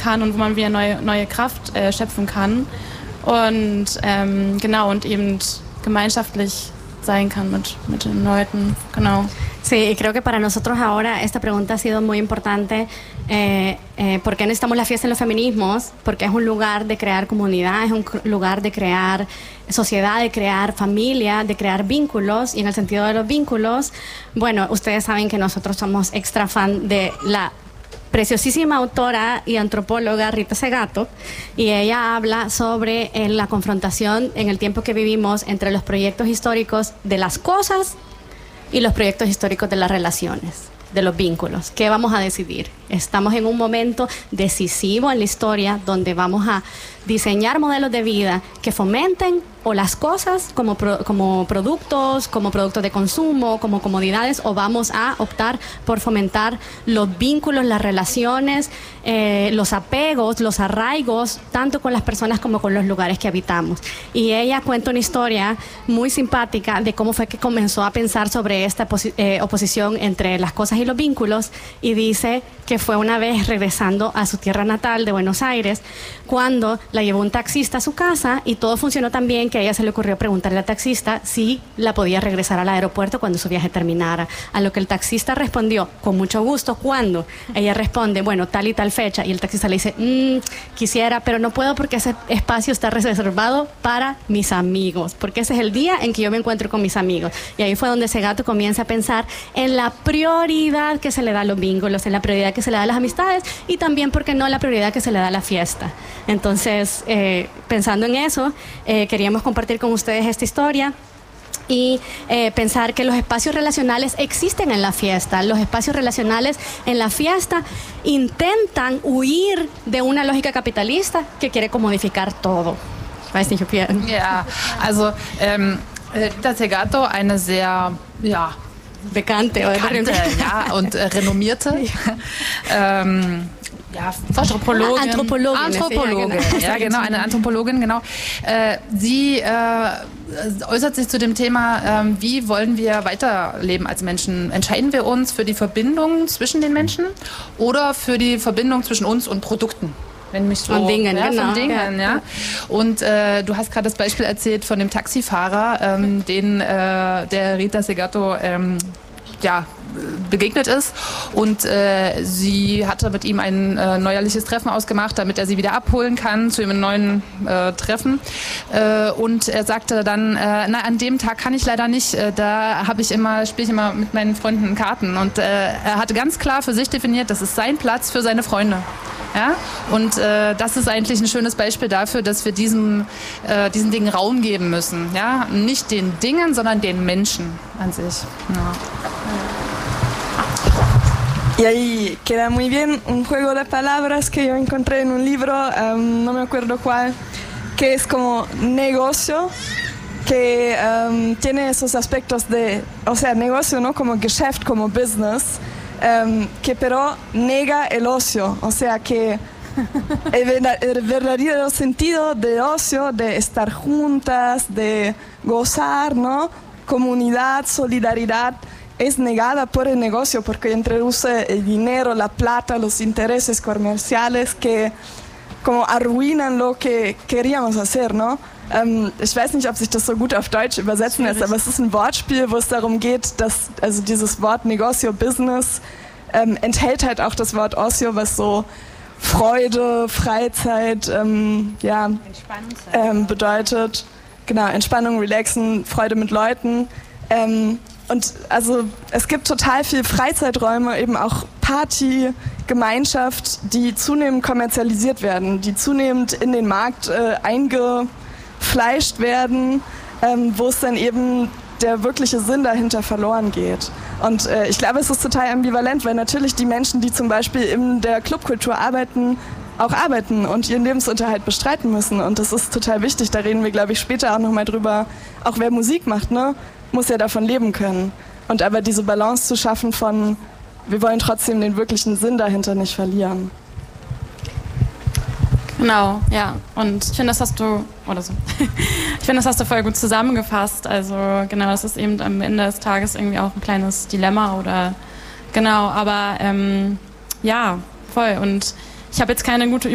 kann und wo man wieder neue Kraft schöpfen kann. Und genau, und eben gemeinschaftlich sein kann mit den Leuten, genau. Sí, y creo que para nosotros ahora esta pregunta ha sido muy importante. ¿Por qué necesitamos la fiesta en los feminismos? Porque es un lugar de crear comunidad, es un lugar de crear sociedad, de crear familia, de crear vínculos. Y en el sentido de los vínculos, bueno, ustedes saben que nosotros somos extra fan de la preciosísima autora y antropóloga Rita Segato, y ella habla sobre la confrontación en el tiempo que vivimos entre los proyectos históricos de las cosas y los proyectos históricos de las relaciones, de los vínculos. ¿Qué vamos a decidir? Estamos en un momento decisivo en la historia donde vamos a diseñar modelos de vida que fomenten o las cosas como productos de consumo, como comodidades, o vamos a optar por fomentar los vínculos, las relaciones, los apegos, los arraigos, tanto con las personas como con los lugares que habitamos. Y ella cuenta una historia muy simpática de cómo fue que comenzó a pensar sobre esta oposición entre las cosas y los vínculos, y dice que fue una vez regresando a su tierra natal de Buenos Aires, cuando la llevó un taxista a su casa y todo funcionó tan bien que a ella se le ocurrió preguntarle al taxista si la podía regresar al aeropuerto cuando su viaje terminara. A lo que el taxista respondió, con mucho gusto. ¿Cuándo? Ella responde, bueno, tal y tal fecha. Y el taxista le dice, quisiera, pero no puedo porque ese espacio está reservado para mis amigos, porque ese es el día en que yo me encuentro con mis amigos. Y ahí fue donde Segato comienza a pensar en la prioridad que se le da a los vínculos, en la prioridad que se le da a las amistades, y también, ¿por qué no?, la prioridad que se le da a la fiesta. Entonces, pensando en eso, queríamos compartir con ustedes esta historia y pensar que los espacios relacionales existen en la fiesta. Los espacios relacionales en la fiesta intentan huir de una lógica capitalista que quiere commodificar todo. Weiß nicht, ob ihr... Ja, also Rita Segato, eine sehr, ja, bekannte ja, und renommierte ja, Anthropologin, ja, genau, eine Anthropologin, genau. Sie äußert sich zu dem Thema, wie wollen wir weiterleben als Menschen? Entscheiden wir uns für die Verbindung zwischen den Menschen oder für die Verbindung zwischen uns und Produkten? Wenn mich so, von Dingen, ja, genau. Von Dingen, ja. Und du hast gerade das Beispiel erzählt von dem Taxifahrer, den der Rita Segato ja, begegnet ist, und sie hatte mit ihm ein neuerliches Treffen ausgemacht, damit er sie wieder abholen kann zu einem neuen Treffen, und er sagte dann, na, an dem Tag kann ich leider nicht, da spiele ich immer mit meinen Freunden Karten, und er hatte ganz klar für sich definiert, das ist sein Platz für seine Freunde. Ja? Und das ist eigentlich ein schönes Beispiel dafür, dass wir diesen Dingen Raum geben müssen. Ja? Nicht den Dingen, sondern den Menschen an sich. Ja. Y ahí queda muy bien un juego de palabras que yo encontré en un libro, no me acuerdo cuál, que es como negocio, que tiene esos aspectos de, o sea, negocio, ¿no? Como Geschäft, como business, que pero nega el ocio, o sea que el verdadero sentido de ocio, de estar juntas, de gozar, ¿no? Comunidad, solidaridad, es negada por el negocio porque introduce el dinero, la plata, los intereses comerciales que como arruinan lo que queríamos hacer, ¿no? Ich weiß nicht, ob sich das so gut auf Deutsch übersetzen lässt, aber es ist ein Wortspiel, wo es darum geht, dass also dieses Wort Negocio, Business, enthält halt auch das Wort Ocio, was so Freude, Freizeit, ja, bedeutet. Genau, Entspannung, Relaxen, Freude mit Leuten. Und also es gibt total viel Freizeiträume, eben auch Party, Gemeinschaft, die zunehmend kommerzialisiert werden, die zunehmend in den Markt eingefleischt werden, wo es dann eben der wirkliche Sinn dahinter verloren geht. Und ich glaube, es ist total ambivalent, weil natürlich die Menschen, die zum Beispiel in der Clubkultur arbeiten, auch arbeiten und ihren Lebensunterhalt bestreiten müssen. Und das ist total wichtig, da reden wir, glaube ich, später auch nochmal drüber. Auch wer Musik macht, ne, muss ja davon leben können. Und aber diese Balance zu schaffen von, wir wollen trotzdem den wirklichen Sinn dahinter nicht verlieren. Genau, ja. Und ich finde, das hast du voll gut zusammengefasst. Also genau, das ist eben am Ende des Tages irgendwie auch ein kleines Dilemma oder genau, aber ja, voll. Und ich habe jetzt keine gute